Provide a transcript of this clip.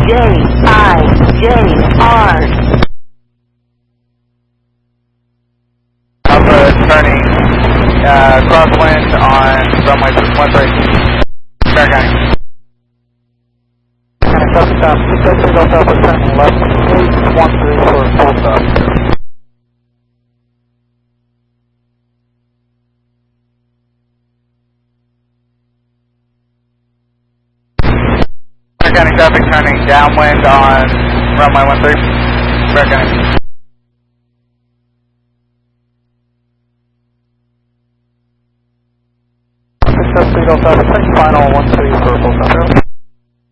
J-I-J-R. Alpha turning crosswind on runway 13. Fair County. And copy stop. 603 Delta Alpha turning left 813 for full stop. Fair County traffic turning downwind on runway 13. Fair County. 603 Delta Alpha turning final 13 for full stop.